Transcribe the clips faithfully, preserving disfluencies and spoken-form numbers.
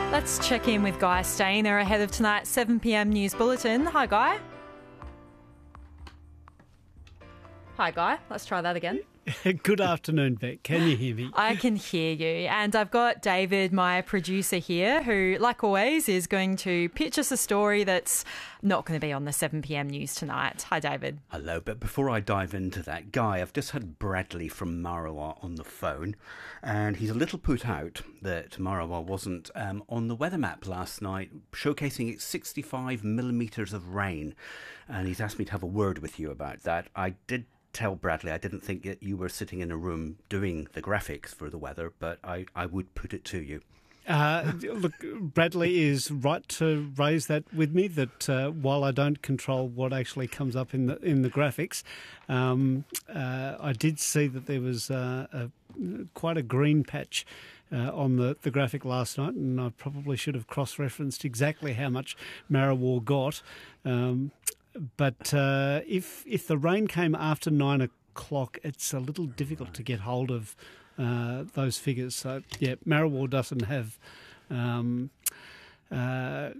Let's check in with Guy Stainer ahead of tonight's seven p m news bulletin. Hi, Guy. Hi, Guy. Let's try that again. Good afternoon, Beck. Can you hear me? I can hear you. And I've got David, my producer here, who, like always, is going to pitch us a story that's not going to be on the seven p m news tonight. Hi, David. Hello, but before I dive into that, Guy, I've just had Bradley from Marawa on the phone, and he's a little put out that Marawa wasn't um, on the weather map last night, showcasing its sixty-five millimetres of rain, and he's asked me to have a word with you about that. I did tell Bradley I didn't think that you were sitting in a room doing the graphics for the weather, but I, I would put it to you. Uh, look, Bradley is right to raise that with me, that uh, while I don't control what actually comes up in the in the graphics, um, uh, I did see that there was uh, a, quite a green patch uh, on the, the graphic last night, and I probably should have cross-referenced exactly how much Marawa got. Um, but uh, if if the rain came after nine o'clock, it's a little difficult to get hold of Uh, those figures. So, yeah, Marawa doesn't have um, uh,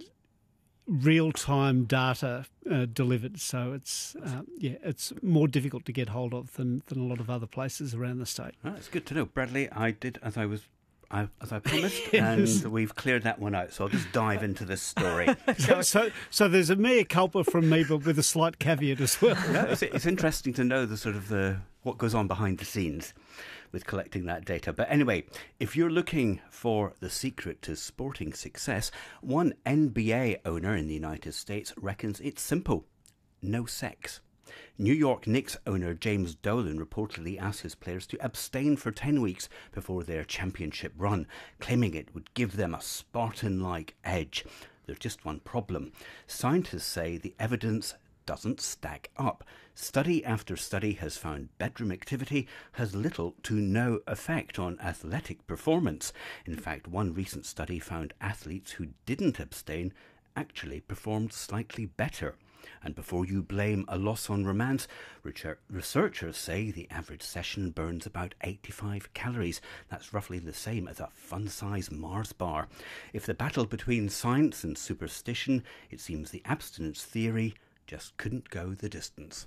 real-time data uh, delivered, so it's uh, yeah, it's more difficult to get hold of than, than a lot of other places around the state. Oh, it's good to know, Bradley. I did as I was. I, as I promised, Yes. and we've cleared that one out, so I'll just dive into this story. So, so, so there's a mea culpa from me, but with a slight caveat as well. No, it's, it's interesting to know the sort of the what goes on behind the scenes with collecting that data. But anyway, if you're looking for the secret to sporting success, one N B A owner in the United States reckons it's simple: no sex. New York Knicks owner James Dolan reportedly asked his players to abstain for ten weeks before their championship run, claiming it would give them a Spartan-like edge. There's just one problem. Scientists say the evidence doesn't stack up. Study after study has found bedroom activity has little to no effect on athletic performance. In fact, one recent study found athletes who didn't abstain actually performed slightly better. And before you blame a loss on romance, researchers say the average session burns about eighty-five calories. That's roughly the same as a fun-size Mars bar. If the battle between science and superstition, it seems the abstinence theory just couldn't go the distance.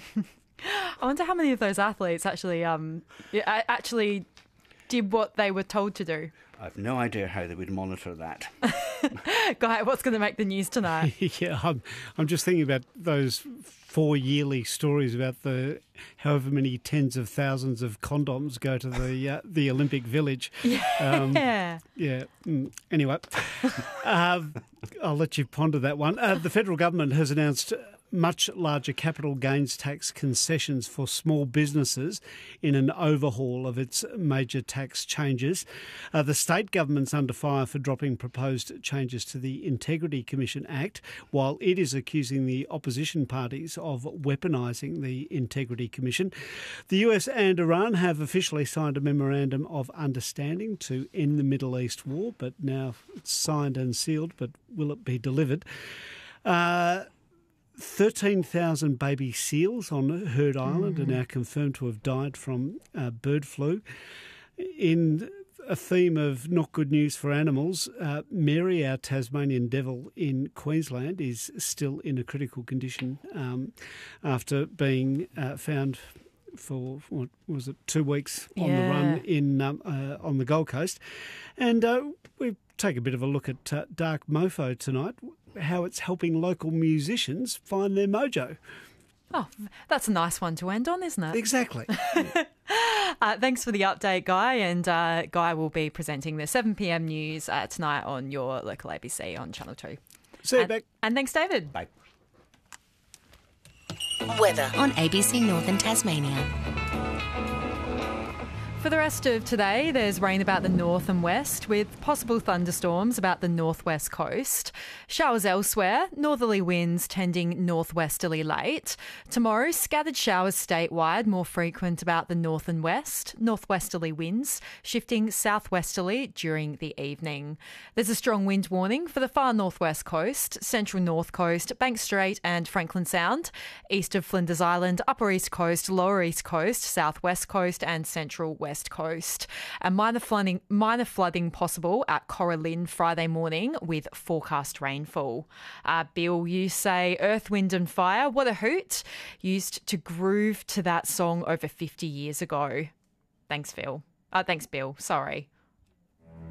I wonder how many of those athletes actually um actually did what they were told to do. I've no idea how they would monitor that. Guy, what's going to make the news tonight? Yeah, I'm, I'm just thinking about those four yearly stories about the however many tens of thousands of condoms go to the uh, the Olympic Village. Yeah. Um, yeah. Mm, anyway, uh, I'll let you ponder that one. Uh, the federal government has announced much larger capital gains tax concessions for small businesses in an overhaul of its major tax changes. Uh, the state government's under fire for dropping proposed changes to the Integrity Commission Act, while it is accusing the opposition parties of weaponising the Integrity Commission. The U S and Iran have officially signed a memorandum of understanding to end the Middle East war, but now it's signed and sealed, but will it be delivered? Uh, thirteen thousand baby seals on Heard Island mm. are now confirmed to have died from uh, bird flu. In a theme of not good news for animals, uh, Mary, our Tasmanian devil in Queensland, is still in a critical condition um, after being uh, found for, what was it, two weeks on yeah. the run in um, uh, on the Gold Coast. And uh, we take a bit of a look at uh, Dark Mofo tonight, how it's helping local musicians find their mojo. Oh, that's a nice one to end on, isn't it? Exactly. uh, thanks for the update, Guy. And uh, Guy will be presenting the seven p m news uh, tonight on your local A B C on Channel two. See you, and, Beck. And thanks, David. Bye. Weather on A B C Northern Tasmania. For the rest of today, there's rain about the north and west with possible thunderstorms about the northwest coast. Showers elsewhere, northerly winds tending northwesterly late. Tomorrow, scattered showers statewide, more frequent about the north and west. Northwesterly winds shifting southwesterly during the evening. There's a strong wind warning for the far northwest coast, central north coast, Banks Strait and Franklin Sound, east of Flinders Island, upper east coast, lower east coast, southwest coast and central west west coast. And minor flooding, minor flooding possible at Coralyn Friday morning with forecast rainfall. Uh, Bill, you say Earth, Wind and Fire, what a hoot, used to groove to that song over fifty years ago. Thanks, Phil. Uh, thanks, Bill. Sorry.